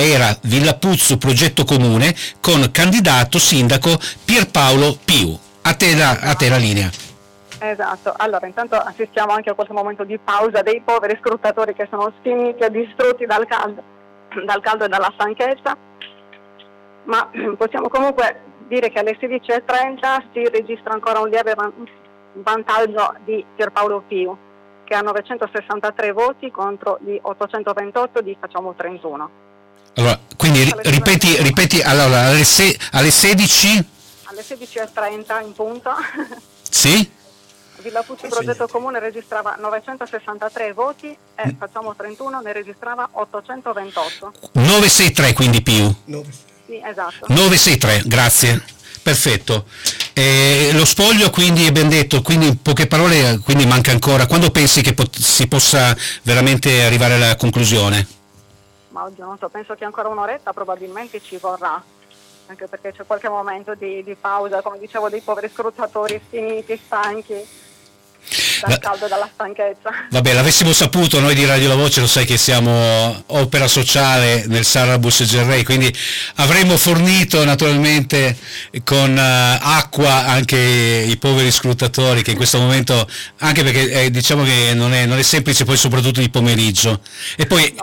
era Villa Puzzo Progetto Comune con candidato sindaco Pierpaolo Piu. A te la linea. Esatto, allora intanto assistiamo anche a questo momento di pausa dei poveri scrutatori che sono sfiniti e distrutti dal caldo e dalla stanchezza, ma possiamo comunque dire che alle 16:30 si registra ancora un lieve vantaggio di Pierpaolo Piu, che ha 963 voti contro gli 828 di Facciamo 31. Allora, quindi ripeti allora, alle 16? Alle 16:30 in punto. Sì? Villa Puzzo Progetto Comune registrava 963 voti e Facciamo 31 ne registrava 828. 963 quindi Piu? Sì, esatto. 963, grazie. Perfetto. Lo spoglio quindi è ben detto, quindi in poche parole, quindi manca ancora. Quando pensi che si possa veramente arrivare alla conclusione? Ma oggi non so, penso che ancora un'oretta probabilmente ci vorrà, anche perché c'è qualche momento di pausa, come dicevo, dei poveri scrutatori finiti, stanchi dal caldo e dalla stanchezza. Vabbè, l'avessimo saputo noi di Radio La Voce, lo sai che siamo opera sociale nel Sarabus Gerrei, quindi avremmo fornito naturalmente con acqua anche i poveri scrutatori che in questo momento, anche perché diciamo che non è semplice, poi soprattutto di pomeriggio. E poi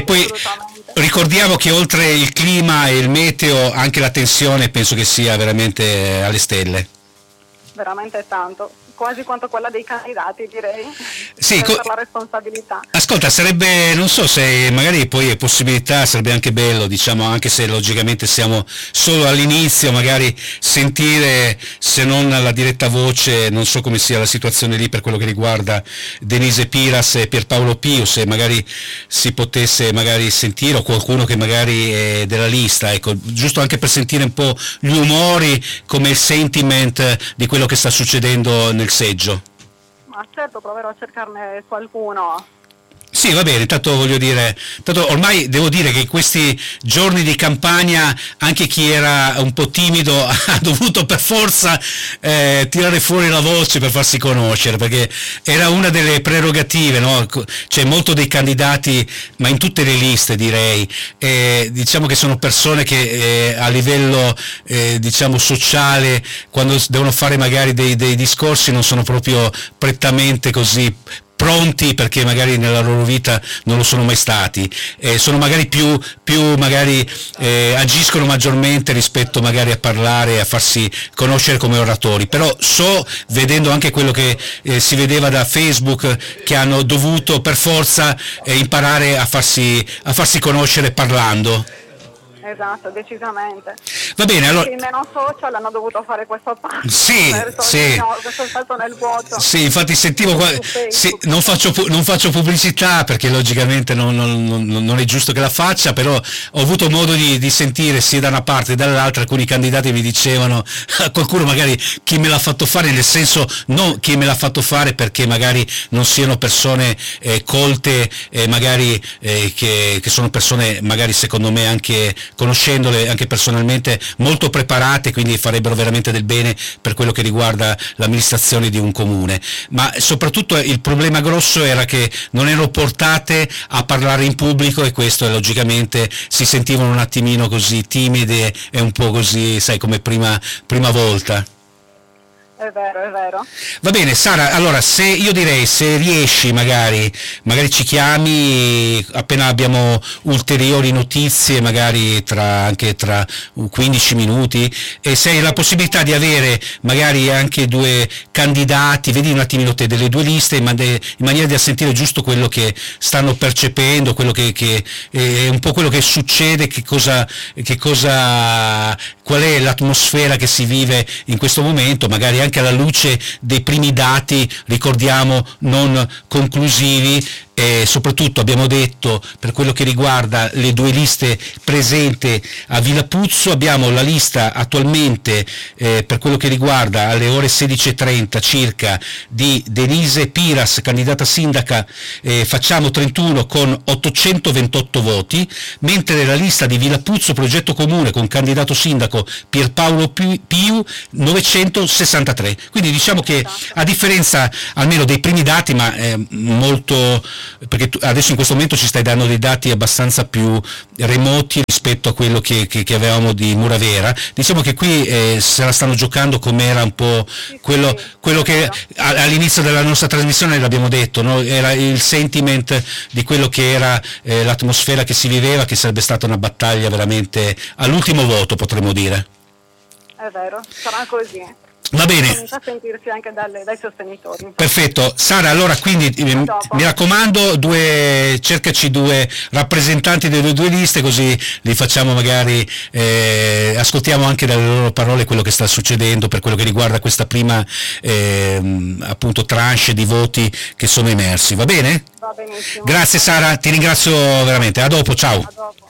ricordiamo che oltre il clima e il meteo anche la tensione penso che sia veramente alle stelle. Veramente tanto. Quasi quanto quella dei candidati, direi, sì, per la responsabilità. Ascolta, sarebbe, non so se magari poi è possibilità, sarebbe anche bello, diciamo, anche se logicamente siamo solo all'inizio, magari sentire, se non la diretta voce, non so come sia la situazione lì per quello che riguarda Denise Piras e Pierpaolo Piu, se magari si potesse magari sentire, o qualcuno che magari è della lista, ecco, giusto anche per sentire un po' gli umori, come il sentiment di quello che sta succedendo nel seggio. Ma certo, proverò a cercarne qualcuno. Sì, va bene, intanto voglio dire, ormai devo dire che in questi giorni di campagna anche chi era un po' timido ha dovuto per forza tirare fuori la voce per farsi conoscere, perché era una delle prerogative, no? C'è molto dei candidati, ma in tutte le liste direi, diciamo che sono persone che a livello diciamo sociale, quando devono fare magari dei discorsi non sono proprio prettamente così pronti, perché magari nella loro vita non lo sono mai stati, sono magari più magari agiscono maggiormente rispetto magari a parlare, a farsi conoscere come oratori, però vedendo anche quello che si vedeva da Facebook, che hanno dovuto per forza imparare a farsi conoscere parlando. Esatto, decisamente. Va bene, allora. I meno social hanno dovuto fare questo passo. Sì. Questo salto nel vuoto. Sì, infatti sentivo non faccio pubblicità perché logicamente non è giusto che la faccia, però ho avuto modo di sentire sia da una parte che dall'altra, alcuni candidati mi dicevano, qualcuno magari chi me l'ha fatto fare, nel senso non chi me l'ha fatto fare perché magari non siano persone colte, magari che sono persone magari secondo me anche conoscendole anche personalmente molto preparate, quindi farebbero veramente del bene per quello che riguarda l'amministrazione di un comune, ma soprattutto il problema grosso era che non erano portate a parlare in pubblico, e questo logicamente si sentivano un attimino così timide e un po' così, sai, come prima volta. È vero. Va bene Sara, allora io direi, se riesci magari ci chiami appena abbiamo ulteriori notizie, magari anche tra 15 minuti, e se hai la possibilità di avere magari anche due candidati, vedi un attimino te delle due liste in maniera da sentire giusto quello che stanno percependo, quello che è un po' quello che succede, qual è l'atmosfera che si vive in questo momento, magari anche alla luce dei primi dati, ricordiamo, non conclusivi, e soprattutto abbiamo detto, per quello che riguarda le due liste presenti a Villa Puzzo, abbiamo la lista attualmente per quello che riguarda alle ore 16:30 circa di Denise Piras, candidata sindaca, Facciamo 31 con 828 voti, mentre la lista di Villa Puzzo Progetto Comune con candidato sindaco Pierpaolo Piu 963. Quindi diciamo che a differenza almeno dei primi dati, ma molto, perché adesso in questo momento ci stai dando dei dati abbastanza più remoti rispetto rispetto a quello che avevamo di Muravera. Diciamo che qui se la stanno giocando come era un po' quello che all'inizio della nostra trasmissione l'abbiamo detto, no? Era il sentiment di quello che era l'atmosfera che si viveva, che sarebbe stata una battaglia veramente all'ultimo voto, potremmo dire. È vero, sarà così. Va bene. Comincia a sentirsi anche dai sostenitori. Perfetto. Sara, allora quindi mi raccomando, cercaci 2 rappresentanti delle 2 liste, così li facciamo magari, ascoltiamo anche dalle loro parole quello che sta succedendo per quello che riguarda questa prima appunto tranche di voti che sono emersi. Va bene? Va benissimo. Grazie Sara, ti ringrazio veramente. A dopo, ciao. A dopo.